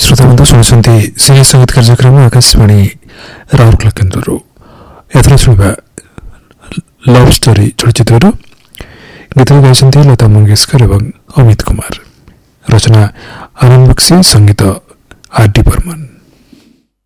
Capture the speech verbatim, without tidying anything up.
श्रोताबन्धु शुणुଛନ୍ତି सिने संगीत कार्यक्रम आकाशवाणी राउरकेला केन्द्रରୁ ଏଥର ଶୁଣିବା ଲଭ୍ ଷ୍ଟୋରି ଚଳଚ୍ଚିତ୍ରରୁ ଗୀତ ଗାଇଛନ୍ତି ଲତା ମଙ୍ଗେଶକର ଏବଂ ଅମିତ କୁମାର। ରଚନା ଆନନ୍ଦ ବକ୍ସି, ସଂଗୀତ ଆର୍ ଡି ବର୍ମନ।